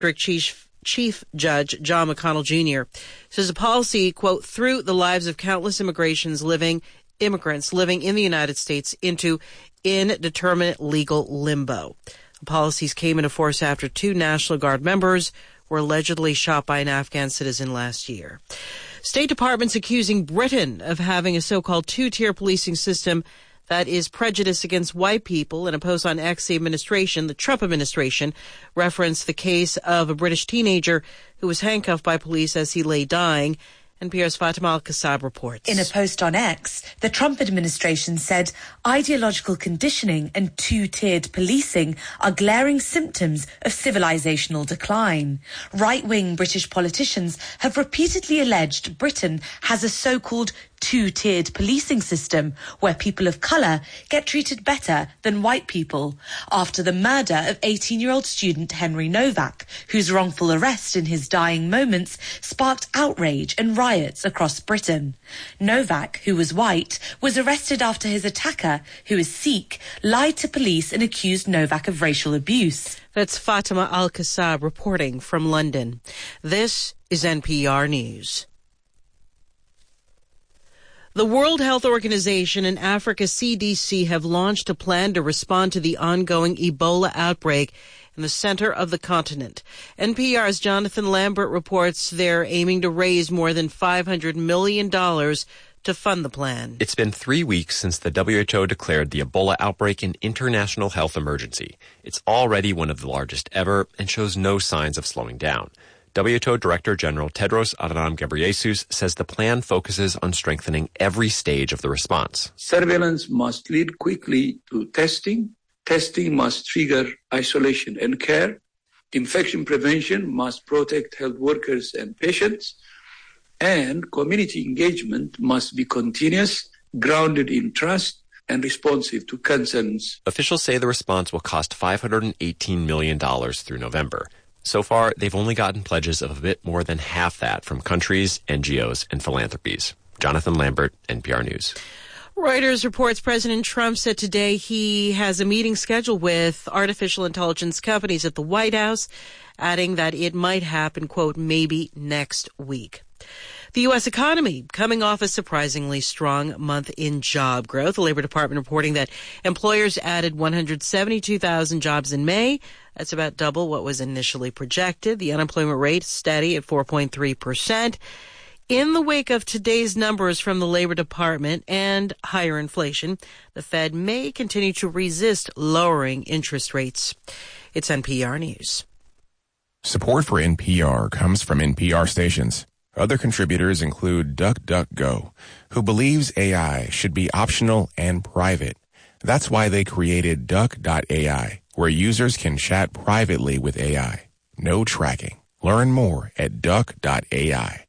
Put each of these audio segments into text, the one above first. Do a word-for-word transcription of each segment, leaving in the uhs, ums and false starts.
Chief Chief Judge John McConnell Junior says the policy, quote, threw the lives of countless immigrations living immigrants living in the United States into indeterminate legal limbo. The policies came into force after two National Guard members were allegedly shot by an Afghan citizen last year. State Department's accusing Britain of having a so-called two-tier policing system that is prejudiced against white people. In a post on X, the administration, the Trump administration, referenced the case of a British teenager who was handcuffed by police as he lay dying. N P R's Fatima Al-Kassab reports. In a post on X, the Trump administration said ideological conditioning and two-tiered policing are glaring symptoms of civilizational decline. Right-wing British politicians have repeatedly alleged Britain has a so-called two-tiered policing system where people of colour get treated better than white people after the murder of eighteen-year-old student Henry Novak, whose wrongful arrest in his dying moments sparked outrage and riots across Britain. Novak, who was white, was arrested after his attacker, who is Sikh, lied to police and accused Novak of racial abuse. That's Fatima Al-Kassab reporting from London. This is N P R News. The World Health Organization and Africa C D C have launched a plan to respond to the ongoing Ebola outbreak in the center of the continent. N P R's Jonathan Lambert reports they're aiming to raise more than five hundred million dollars to fund the plan. It's been three weeks since the W H O declared the Ebola outbreak an international health emergency. It's already one of the largest ever and shows no signs of slowing down. W H O Director General Tedros Adhanom Ghebreyesus says the plan focuses on strengthening every stage of the response. Surveillance must lead quickly to testing. Testing must trigger isolation and care. Infection prevention must protect health workers and patients. And community engagement must be continuous, grounded in trust, and responsive to concerns. Officials say the response will cost five hundred eighteen million dollars through November. So far, they've only gotten pledges of a bit more than half that from countries, N G Os, and philanthropies. Jonathan Lambert, N P R News. Reuters reports President Trump said today he has a meeting scheduled with artificial intelligence companies at the White House, adding that it might happen, quote, maybe next week. The U S economy coming off a surprisingly strong month in job growth. The Labor Department reporting that employers added one hundred seventy-two thousand jobs in May. That's about double what was initially projected. The unemployment rate steady at four point three percent. In the wake of today's numbers from the Labor Department and higher inflation, the Fed may continue to resist lowering interest rates. It's N P R News. Support for N P R comes from N P R stations. Other contributors include DuckDuckGo, who believes A I should be optional and private. That's why they created Duck dot A I, where users can chat privately with A I. No tracking. Learn more at Duck dot A I.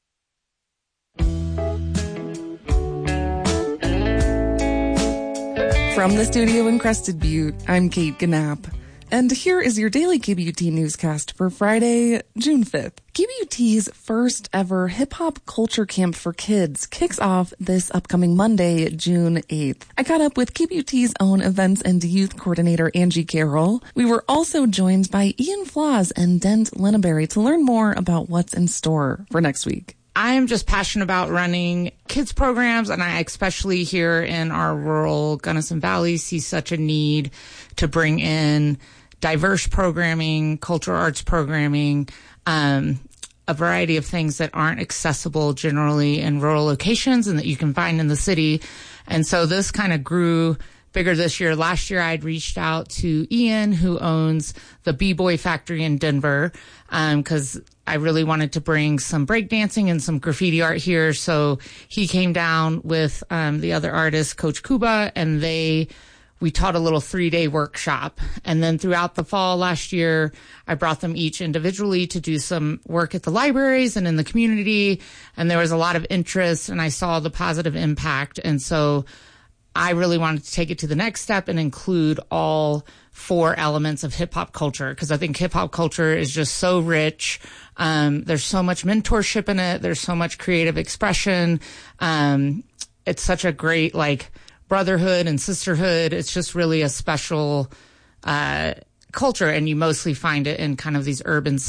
From the studio in Crested Butte, I'm Kate Ganapp. And here is your daily K B U T newscast for Friday, June fifth. K B U T's first ever hip-hop culture camp for kids kicks off this upcoming Monday, June eighth. I caught up with K B U T's own events and youth coordinator, Angie Carroll. We were also joined by Ian Flaws and Dent Linneberry to learn more about what's in store for next week. I am just passionate about running kids programs, and I especially here in our rural Gunnison Valley see such a need to bring in diverse programming, cultural arts programming, um, a variety of things that aren't accessible generally in rural locations and that you can find in the city. And so this kind of grew bigger this year. Last year, I'd reached out to Ian, who owns the B-Boy Factory in Denver, um, cause I really wanted to bring some breakdancing and some graffiti art here. So he came down with, um, the other artist, Coach Kuba, and they we taught a little three-day workshop. And then throughout the fall last year, I brought them each individually to do some work at the libraries and in the community. And there was a lot of interest, and I saw the positive impact. And so I really wanted to take it to the next step and include all four elements of hip-hop culture, because I think hip-hop culture is just so rich. Um, there's so much mentorship in it. There's so much creative expression. Um, it's such a great, like, brotherhood and sisterhood. It's just really a special uh culture, and you mostly find it in kind of these urban